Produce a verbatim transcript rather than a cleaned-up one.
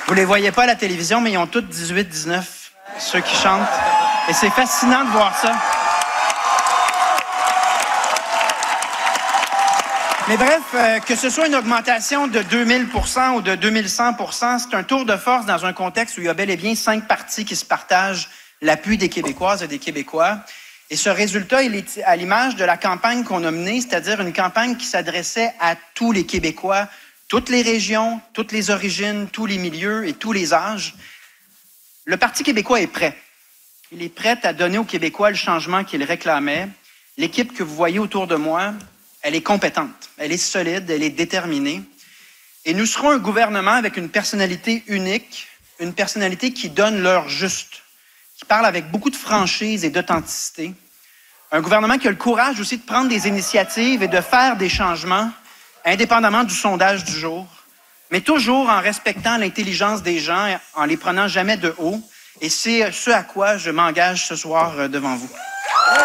Vous les voyez pas à la télévision, mais ils ont tous dix-huit, dix-neuf, ceux qui chantent. Et c'est fascinant de voir ça. Mais bref, euh, que ce soit une augmentation de deux mille pour cent ou de deux mille cent pour cent, c'est un tour de force dans un contexte où il y a bel et bien cinq partis qui se partagent l'appui des Québécoises et des Québécois. Et ce résultat, il est à l'image de la campagne qu'on a menée, c'est-à-dire une campagne qui s'adressait à tous les Québécois, toutes les régions, toutes les origines, tous les milieux et tous les âges. Le Parti québécois est prêt. Il est prêt à donner aux Québécois le changement qu'il réclamait. L'équipe que vous voyez autour de moi, elle est compétente, elle est solide, elle est déterminée. Et nous serons un gouvernement avec une personnalité unique, une personnalité qui donne l'heure juste, qui parle avec beaucoup de franchise et d'authenticité. Un gouvernement qui a le courage aussi de prendre des initiatives et de faire des changements, indépendamment du sondage du jour, mais toujours en respectant l'intelligence des gens, en les prenant jamais de haut. Et c'est ce à quoi je m'engage ce soir devant vous.